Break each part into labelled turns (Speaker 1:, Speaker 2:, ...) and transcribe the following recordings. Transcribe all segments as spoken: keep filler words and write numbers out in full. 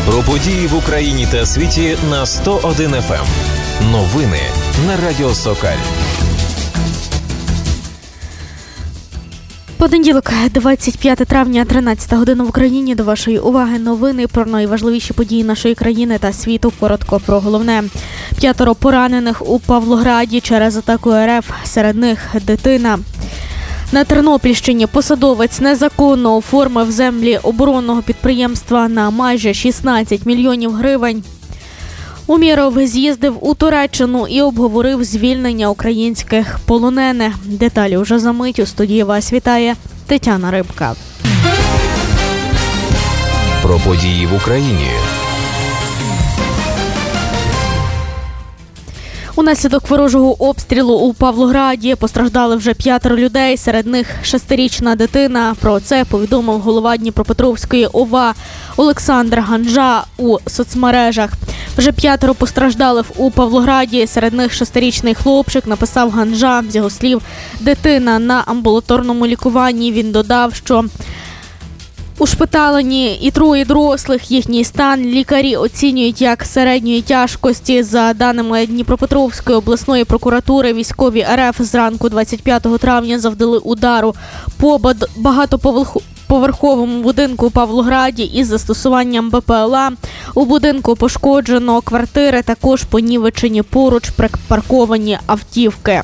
Speaker 1: Про події в Україні та світі на сто один еф ем. Новини на Радіо Сокаль.
Speaker 2: Понеділок, двадцять п'яте травня, тринадцята година в Україні. До вашої уваги новини про найважливіші події нашої країни та світу. Коротко про головне. П'ятеро поранених у Павлограді через атаку ер еф, серед них дитина. На Тернопільщині посадовець незаконно оформив землі оборонного підприємства на майже шістнадцять мільйонів гривень. Умєров з'їздив у Туреччину і обговорив звільнення українських полонених. Деталі вже за мить. У студії вас вітає Тетяна Рибка.
Speaker 1: Про події в Україні.
Speaker 2: Унаслідок ворожого обстрілу у Павлограді постраждали вже п'ятеро людей, серед них шестирічна дитина. Про це повідомив голова Дніпропетровської о ва а Олександр Ганжа у соцмережах. Вже п'ятеро постраждалих у Павлограді, серед них шестирічний хлопчик, написав Ганжа. З його слів, дитина на амбулаторному лікуванні. Він додав, що ушпиталені і троє дорослих. Їхній стан лікарі оцінюють як середньої тяжкості. За даними Дніпропетровської обласної прокуратури, військові ер еф зранку двадцять п'ятого травня завдали удару по багатоповерховому будинку у Павлограді із застосуванням бе пе ел а. У будинку пошкоджено квартири, також понівечені поруч припарковані автівки.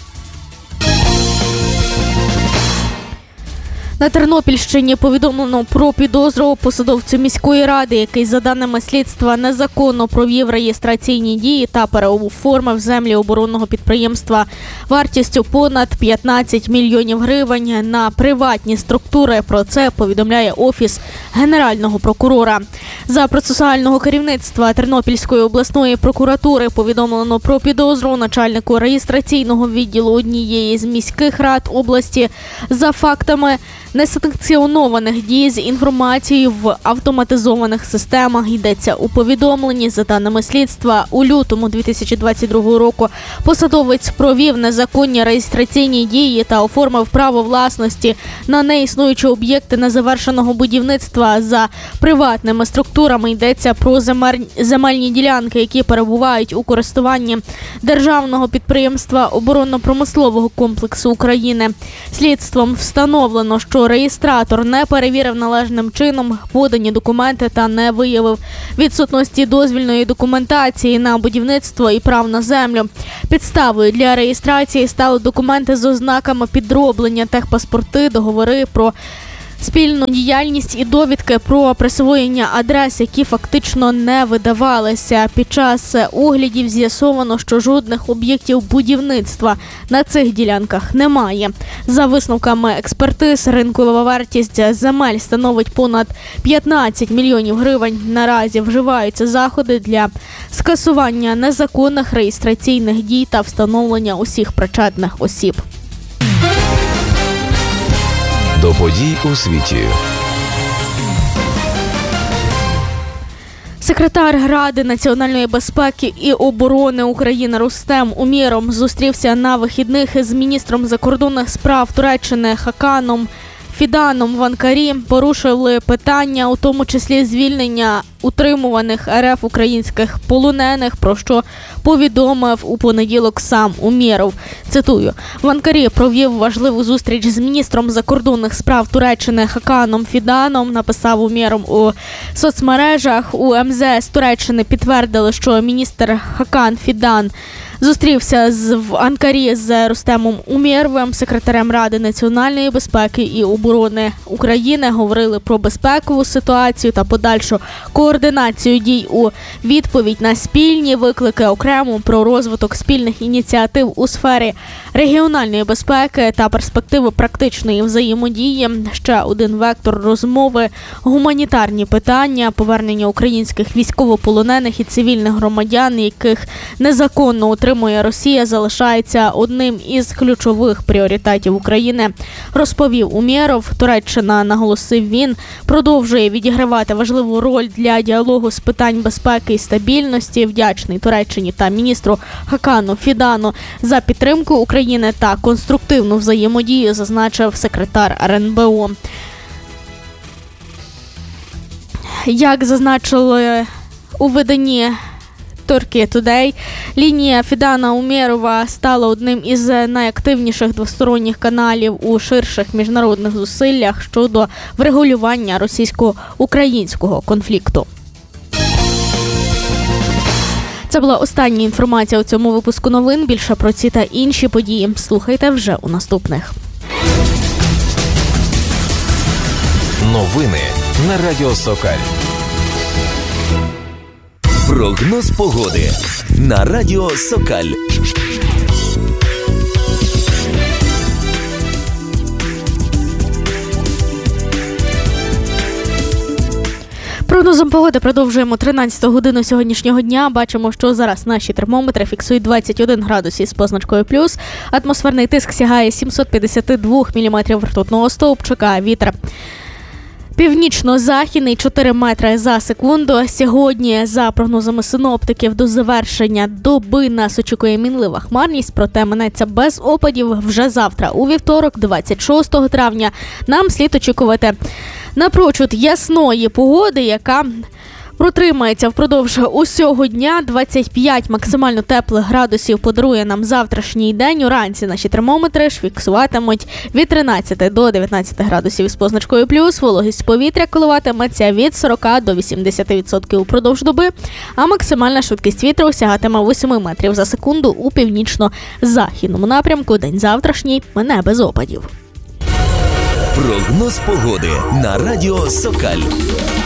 Speaker 2: На Тернопільщині повідомлено про підозру посадовцю міської ради, який, за даними слідства, незаконно провів реєстраційні дії та переоформив землі оборонного підприємства вартістю понад п'ятнадцять мільйонів гривень на приватні структури. Про це повідомляє Офіс Генерального прокурора. За процесуального керівництва Тернопільської обласної прокуратури повідомлено про підозру начальнику реєстраційного відділу однієї з міських рад області за фактами несанкціонованих дій з інформацією в автоматизованих системах. Йдеться у повідомленні. За даними слідства, у лютому дві тисячі двадцять другого року посадовець провів незаконні реєстраційні дії та оформив право власності на неіснуючі об'єкти незавершеного будівництва за приватними структурами. Йдеться про земельні ділянки, які перебувають у користуванні державного підприємства оборонно-промислового комплексу України. Слідством встановлено, що реєстратор не перевірив належним чином подані документи та не виявив відсутності дозвільної документації на будівництво і прав на землю. Підставою для реєстрації стали документи з ознаками підроблення, техпаспорти, договори про спільну діяльність і довідки про присвоєння адрес, які фактично не видавалися. Під час оглядів з'ясовано, що жодних об'єктів будівництва на цих ділянках немає. За висновками експертиз, ринкова вартість земель становить понад п'ятнадцять мільйонів гривень. Наразі вживаються заходи для скасування незаконних реєстраційних дій та встановлення усіх причетних осіб.
Speaker 1: До подій у світі.
Speaker 2: Секретар Ради національної безпеки і оборони України Рустем Умєров зустрівся на вихідних з міністром закордонних справ Туреччини Хаканом Фіданом в Анкарі. Порушили питання, у тому числі звільнення утримуваних ер еф українських полонених, про що повідомив у понеділок сам Умєров. Цитую: в Анкарі провів важливу зустріч з міністром закордонних справ Туреччини Хаканом Фіданом, написав Умєров у соцмережах. У ем зе ес Туреччини підтвердили, що міністр Хакан Фідан зустрівся з, в Анкарі з Рустемом Умєровим, секретарем Ради національної безпеки і оборони України. Говорили про безпекову ситуацію та подальшу координацію дій у відповідь на спільні виклики, окремо про розвиток спільних ініціатив у сфері регіональної безпеки та перспективи практичної взаємодії. Ще один вектор розмови – гуманітарні питання, повернення українських військовополонених і цивільних громадян, яких незаконно утримує Росія, залишається одним із ключових пріоритетів України, розповів Умєров. Туреччина, наголосив він, продовжує відігравати важливу роль для діалогу з питань безпеки і стабільності. Вдячний Туреччині та міністру Хакану Фідану за підтримку України та конструктивну взаємодію, зазначив секретар ер ен бе о. як зазначили у виданні Turkey Today, лінія Фідана Умєрова стала одним із найактивніших двосторонніх каналів у ширших міжнародних зусиллях щодо врегулювання російсько-українського конфлікту. Це була остання інформація у цьому випуску новин. Більше про ці та інші події слухайте вже у наступних.
Speaker 1: Новини на Радіо Сокаль.
Speaker 3: Прогноз погоди на Радіо Сокаль.
Speaker 2: Прогнозом погоди продовжуємо тринадцяту годину сьогоднішнього дня. Бачимо, що зараз наші термометри фіксують двадцять один градус із позначкою плюс. Атмосферний тиск сягає сімсот п'ятдесят два міліметрів ртутного стовпчика. Вітер північно-західний чотири метри за секунду. Сьогодні, за прогнозами синоптиків, до завершення доби нас очікує мінлива хмарність, проте минеться без опадів вже завтра. У вівторок, двадцять шостого травня, нам слід очікувати напрочуд ясної погоди, яка протримається впродовж усього дня. двадцять п'ять максимально теплих градусів подарує нам завтрашній день. Уранці наші термометри ж фіксуватимуть від тринадцяти до дев'ятнадцяти градусів із позначкою плюс. Вологість повітря коливатиметься від сорока до вісімдесяти відсотків упродовж доби, а максимальна швидкість вітру сягатиме восьми метрів за секунду у північно-західному напрямку. День завтрашній мине без опадів.
Speaker 3: Прогноз погоди на Радіо Сокаль.